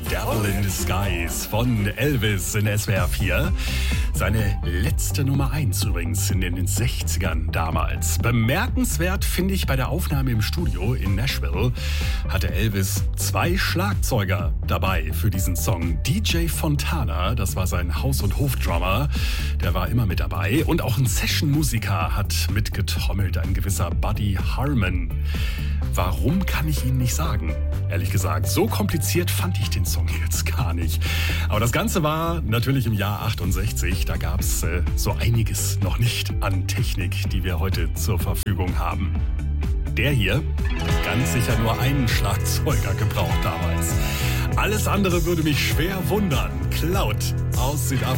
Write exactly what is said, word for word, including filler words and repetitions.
Devil in Disguise von Elvis in S W R vier. Seine letzte Nummer eins übrigens in den sechzigern damals. Bemerkenswert finde ich bei der Aufnahme im Studio in Nashville hatte Elvis zwei Schlagzeuger dabei für diesen Song. D J Fontana, das war sein Haus- und Hofdrummer, der war immer mit dabei. Und auch ein Session-Musiker hat mitgetrommelt, ein gewisser Buddy Harman. Warum, kann ich Ihnen nicht sagen. Ehrlich gesagt, so kompliziert fand ich den Song jetzt gar nicht. Aber das Ganze war natürlich im Jahr achtundsechzig. Da gab es äh, so einiges noch nicht an Technik, die wir heute zur Verfügung haben. Der hier, ganz sicher nur einen Schlagzeuger gebraucht damals. Alles andere würde mich schwer wundern. Cloud aus Südafrika.